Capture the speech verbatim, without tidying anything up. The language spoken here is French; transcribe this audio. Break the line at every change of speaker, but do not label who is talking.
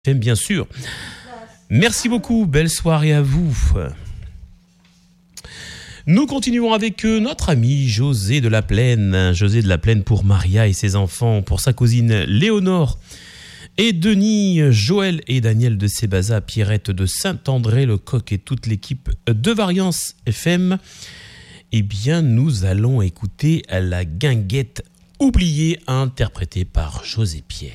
Bien sûr. Merci beaucoup, belle soirée à vous. Nous continuons avec notre ami José de la Plaine. José de la Plaine pour Maria et ses enfants, pour sa cousine Léonore et Denis, Joël et Daniel de Sébaza, Pierrette de Saint-André-le-Coq et toute l'équipe de Variance F M. Eh bien, nous allons écouter la guinguette oubliée interprétée par José Pierre.